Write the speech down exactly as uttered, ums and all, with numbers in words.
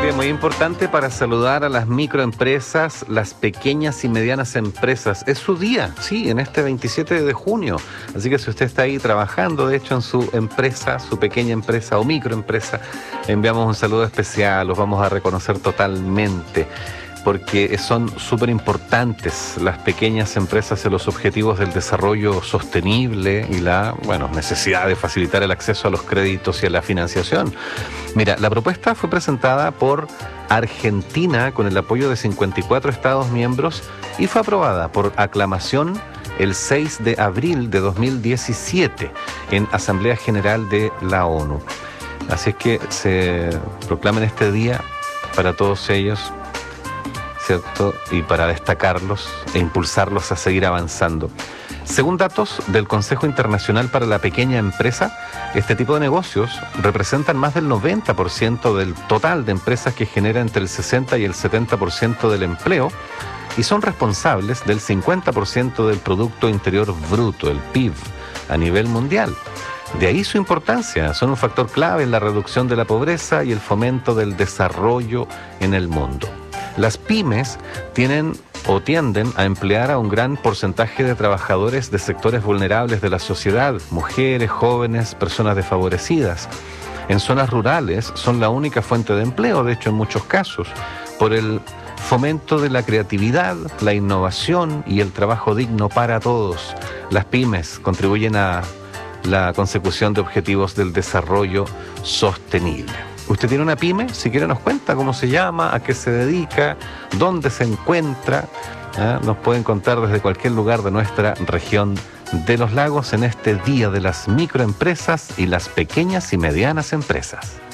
efeméride muy importante para saludar a las microempresas, las pequeñas y medianas empresas. Es su día, sí, en este veintisiete de junio. Así que si usted está ahí trabajando, de hecho, en su empresa, su pequeña empresa o microempresa, enviamos un saludo especial, los vamos a reconocer totalmente, porque son súper importantes las pequeñas empresas en los objetivos del desarrollo sostenible y la, bueno, necesidad de facilitar el acceso a los créditos y a la financiación. Mira, la propuesta fue presentada por Argentina con el apoyo de cincuenta y cuatro Estados miembros y fue aprobada por aclamación el seis de abril de dos mil diecisiete en Asamblea General de la ONU. Así es que se proclama en este día para todos ellos, ¿cierto? Y para destacarlos e impulsarlos a seguir avanzando. Según datos del Consejo Internacional para la Pequeña Empresa, este tipo de negocios representan más del noventa por ciento del total de empresas que genera entre el sesenta y el setenta por ciento del empleo y son responsables del cincuenta por ciento del Producto Interior Bruto, el P I B, a nivel mundial. De ahí su importancia, son un factor clave en la reducción de la pobreza y el fomento del desarrollo en el mundo. Las pymes tienen o tienden a emplear a un gran porcentaje de trabajadores de sectores vulnerables de la sociedad, mujeres, jóvenes, personas desfavorecidas. En zonas rurales son la única fuente de empleo, de hecho en muchos casos, por el fomento de la creatividad, la innovación y el trabajo digno para todos. Las pymes contribuyen a la consecución de objetivos del desarrollo sostenible. ¿Usted tiene una pyme? Si quiere nos cuenta cómo se llama, a qué se dedica, dónde se encuentra. ¿eh? Nos pueden contar desde cualquier lugar de nuestra región de los lagos en este Día de las Microempresas y las Pequeñas y Medianas Empresas.